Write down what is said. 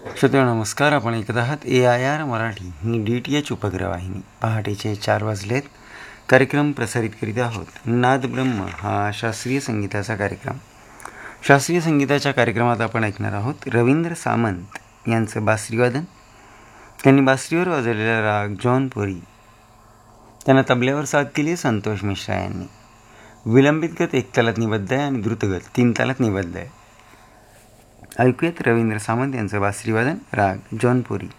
श्रोते नमस्कार. आपण ऐकत आहात AIR मराठी ही DTH उपग्रहवाहिनी. पहाटेचे 4 वाजलेत. कार्यक्रम प्रसारित करीत आहोत. नाद ब्रह्म हा शास्त्रीय संगीताचा कार्यक्रम. शास्त्रीय संगीताच्या कार्यक्रमात आपण ऐकणार आहोत रवींद्र सामंत यांचं बासरीवादन. त्यांनी बासरीवर वाजवलेला राग जौनपुरी. त्यांना तबल्यावर साथ केली संतोष मिश्रा यांनी. विलंबित गत 1 तालात निबद्ध आहे आणि द्रुतगत 3 तालात निबद्ध आहे. ऐकूयात रवींद्र सामंत यांचं बासरीवादन राग जौनपुरी.